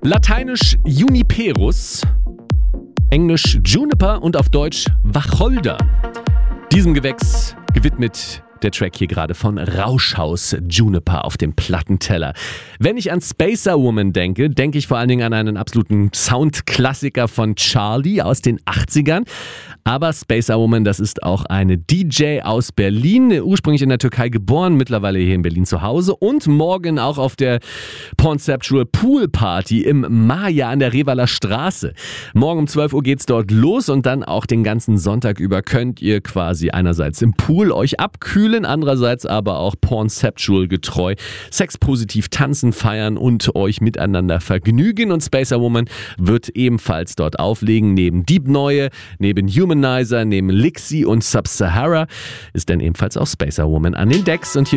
Lateinisch Juniperus, Englisch Juniper und auf Deutsch Wacholder. Diesem Gewächs gewidmet der Track hier gerade von Rauschhaus Juniper auf dem Plattenteller. Wenn ich an Spacer Woman denke, denke ich vor allen Dingen an einen absoluten Soundklassiker von Charlie aus den 80ern. Aber Spacer Woman, das ist auch eine DJ aus Berlin, ursprünglich in der Türkei geboren, mittlerweile hier in Berlin zu Hause und morgen auch auf der Pornceptual Pool Party im Maya an der Revaler Straße. Morgen um 12 Uhr geht's dort los und dann auch den ganzen Sonntag über könnt ihr quasi einerseits im Pool euch abkühlen, andererseits aber auch Pornceptual getreu sexpositiv tanzen, feiern und euch miteinander vergnügen. Und Spacer Woman wird ebenfalls dort auflegen, neben Deep Neue, neben Humanizer, neben Lixi und Sub-Sahara ist dann ebenfalls auch Spacer Woman an den Decks. Und hier